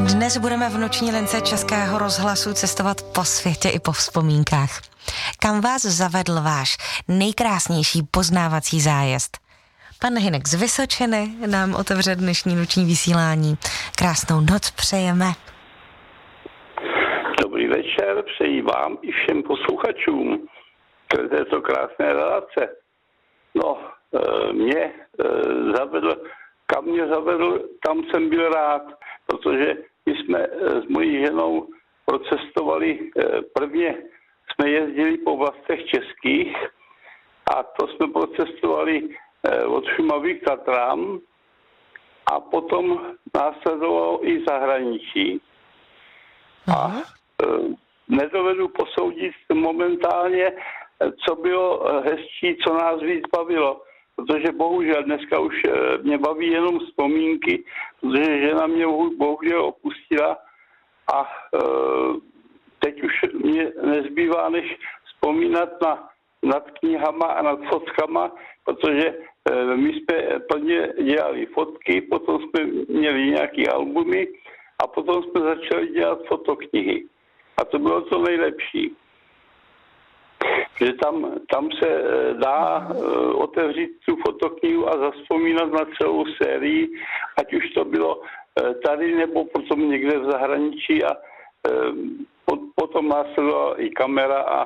Dnes budeme v noční lince Českého rozhlasu cestovat po světě i po vzpomínkách. Kam vás zavedl váš nejkrásnější poznávací zájezd? Pan Hynek z Vysočiny nám otevře dnešní noční vysílání. Krásnou noc přejeme. Dobrý večer, přeji vám i všem posluchačům této krásné relace. No, kam mě zavedl, tam jsem byl rád, protože my jsme s mojí ženou procestovali, prvně jsme jezdili po vlastech českých a to jsme procestovali od Šumavy k Tatrám a potom následovalo i zahraničí. A nedovedu posoudit momentálně, co bylo hezčí, co nás víc bavilo. Protože bohužel dneska už mě baví jenom vzpomínky, protože žena mě bohužel opustila a teď už mě nezbývá, než vzpomínat nad knihama a nad fotkama, protože my jsme plně dělali fotky, potom jsme měli nějaké albumy a potom jsme začali dělat fotoknihy. A to bylo to nejlepší. Že tam se dá otevřít tu fotoknihu a zavzpomínat na celou sérii, ať už to bylo tady nebo potom někde v zahraničí a potom následovala i kamera a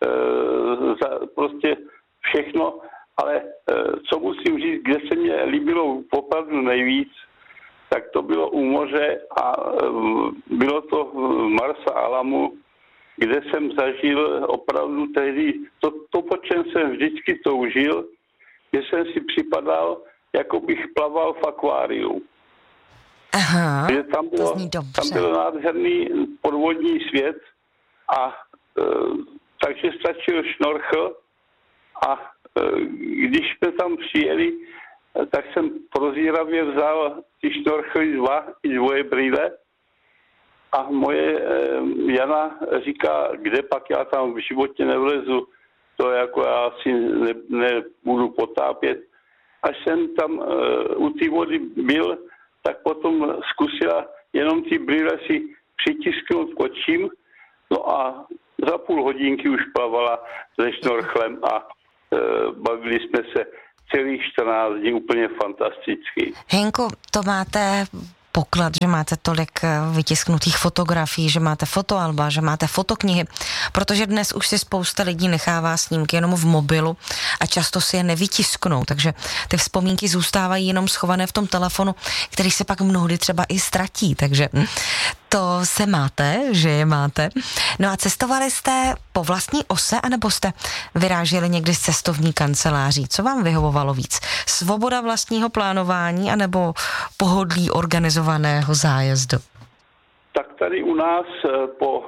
prostě všechno. Ale co musím říct, kde se mě líbilo opravdu nejvíc, tak to bylo u moře a bylo to v Marsa Alamu, kde jsem zažil opravdu tehdy to, po čem jsem vždycky toužil, že jsem si připadal, jako bych plaval v akváriu. Aha, že tam byl nádherný podvodní svět a takže stačil šnorchl a když jsme tam přijeli, tak jsem prozíravě vzal ty šnorchly i dvoje brýle a moje Jana říká, kde pak já tam v životě nevlezu, to jako já asi nebudu potápět. Až jsem tam u té vody byl, tak potom zkusila jenom ty brýle si přitisknout k očím, no a za půl hodinky už plavala se šnorchlem a bavili jsme se celých 14 dní úplně fantasticky. Henko, to máte poklad, že máte tolik vytisknutých fotografií, že máte fotoalba, že máte fotoknihy, protože dnes už si spousta lidí nechává snímky jenom v mobilu a často si je nevytisknou, takže ty vzpomínky zůstávají jenom schované v tom telefonu, který se pak mnohdy třeba i ztratí, takže to se máte, že je máte. No a cestovali jste po vlastní ose, anebo jste vyráželi někdy z cestovní kanceláří? Co vám vyhovovalo víc? Svoboda vlastního plánování, anebo pohodlí organizovaného zájezdu? Tak tady u nás po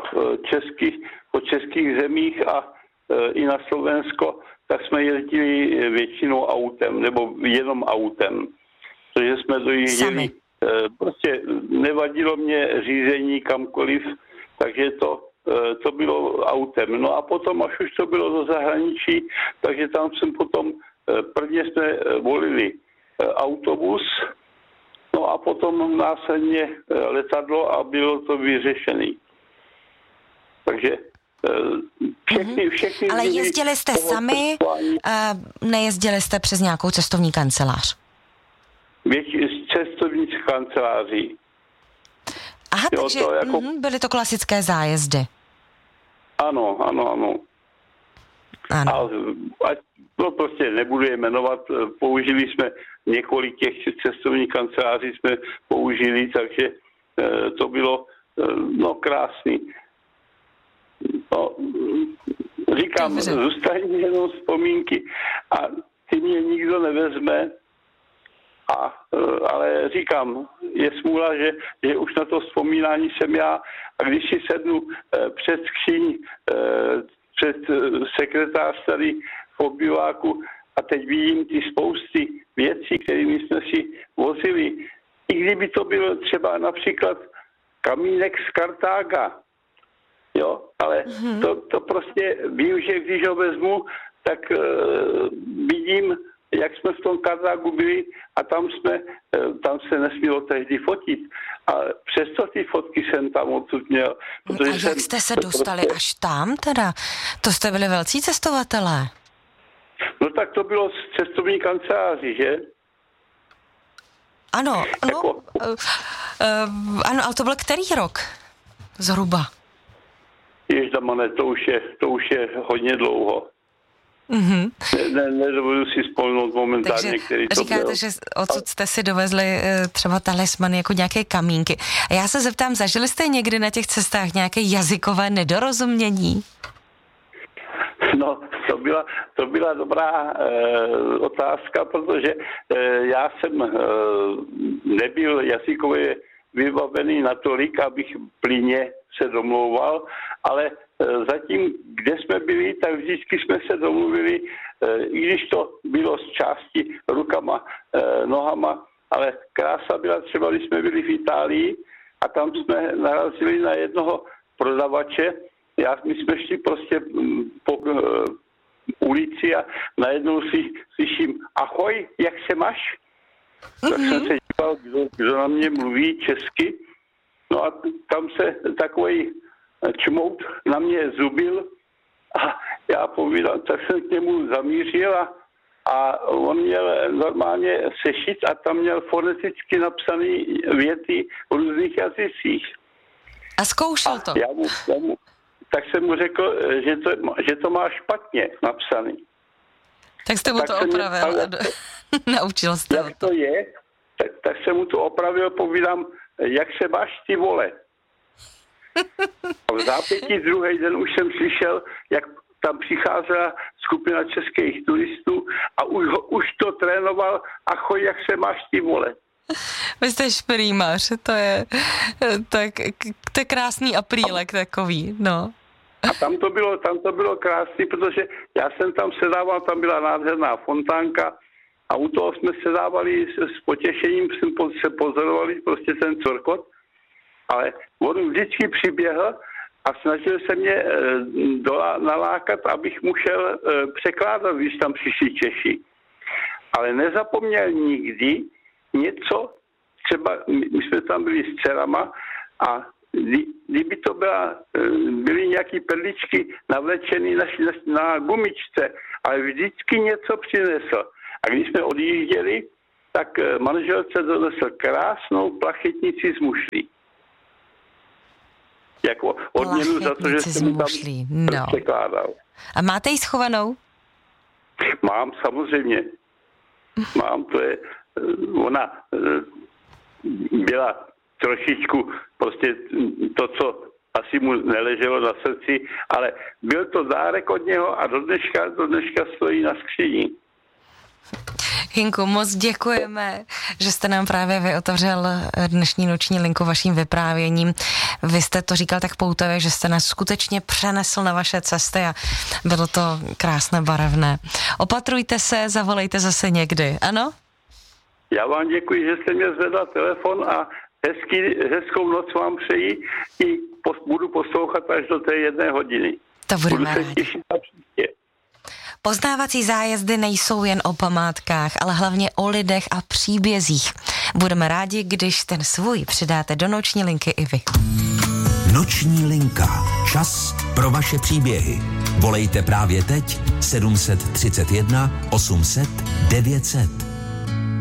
českých zemích a i na Slovensko, tak jsme jezdili většinou autem, nebo jenom autem. Protože jsme dojížděli. Prostě nevadilo mě řízení kamkoliv, takže to bylo autem. No a potom, až už to bylo do zahraničí, takže tam jsem potom, prvně jsme volili autobus, no a potom následně letadlo a bylo to vyřešené. Takže všechny... Ale jezdili jste sami, nejezdili jste přes nějakou cestovní kancelář? Cestovní kanceláří. Aha, jo, takže to jako... byly to klasické zájezdy. Ano. A to prostě nebudu je jmenovat. Použili jsme několik těch cestovních kanceláří, jsme použili, takže to bylo krásný. No, říkám, zůstaní jenom vzpomínky a ty mě nikdo nevezme. Ale říkám, je smůla, že už na to vzpomínání jsem já a když si sednu před skříň, před sekretář tady v obyváku a teď vidím ty spousty věcí, kterými jsme si vozili. I kdyby to bylo třeba například kamínek z Kartága, jo, ale to prostě vím, že když ho vezmu, tak vidím jak jsme v tom Kartágu byli a tam se nesmělo tehdy fotit. A přesto ty fotky jsem tam odsud měl. A jak jste se dostali až tam teda? To jste byli velcí cestovatelé? No tak to bylo z cestovní kanceláři, že? Ano, no, ano, ale to byl který rok? Zhruba. Ježdamane, to už je hodně dlouho. Mm-hmm. Nedovedu si vzpomenout momentálně, který to byl. Říkáte, že odsud jste si dovezli třeba talismany jako nějaké kamínky. A já se zeptám, zažili jste někdy na těch cestách nějaké jazykové nedorozumění? No, to byla dobrá otázka, protože já jsem nebyl jazykově vybavený natolik, abych plyně se domlouval, ale zatím, kde jsme byli, tak vždycky jsme se domluvili, i když to bylo z části rukama, nohama, ale krása byla třeba, když jsme byli v Itálii a tam jsme narazili na jednoho prodavače. My jsme šli prostě po ulici a najednou slyším ahoj, jak se máš? Tak jsem se díval, kdo na mě mluví česky. No a tam se takový čmout na mě zubil a já povídal, tak jsem k němu zamířil a on měl normálně sešit a tam měl foneticky napsané věty v různých jazycích. A zkoušel to? Tak jsem mu řekl, že to má špatně napsaný. Tak jste mu to opravil. Naučil jste jak to je, tak jsem mu to opravil, povídám, jak se máš, ty vole. A v zápětí druhý den už jsem slyšel, jak tam přicházela skupina českých turistů a už to trénoval, ahoj, jak se máš, ty vole. Vy jste šprýmař, to je krásný aprílek takový, no. A tam to bylo krásný, protože já jsem tam sedával, tam byla nádherná fontánka a u toho jsme sedávali s potěšením, se pozorovali prostě ten Corkot, ale on vždycky přiběhl a snažil se mě nalákat, abych mu šel překládat, když tam přišli Češi. Ale nezapomněl nikdy něco, třeba my jsme tam byli s dcerama a kdyby to byly nějaký perličky navlečený na gumičce, ale vždycky něco přinesl. A když jsme odjížděli, tak manželce donesl krásnou plachetnici z mušlí. Jako odměnu za to, že jsem tam překládal. A máte ji schovanou? Mám, samozřejmě. Mám, ona byla trošičku prostě to, co asi mu neleželo na srdci, ale byl to dárek od něho a do dneška stojí na skříni. Hinku, moc děkujeme, že jste nám právě vyotevřel dnešní noční linku vaším vyprávěním. Vy jste to říkal tak poutavě, že jste nás skutečně přenesl na vaše cesty a bylo to krásné, barevné. Opatrujte se, zavolejte zase někdy, ano? Já vám děkuji, že jste mě zvedla telefon a hezkou noc vám přeji i budu poslouchat až do té 1 hodiny. To budeme rádi. Poznávací zájezdy nejsou jen o památkách, ale hlavně o lidech a příbězích. Budeme rádi, když ten svůj přidáte do noční linky i vy. Noční linka. Čas pro vaše příběhy. Volejte právě teď 731 800 900.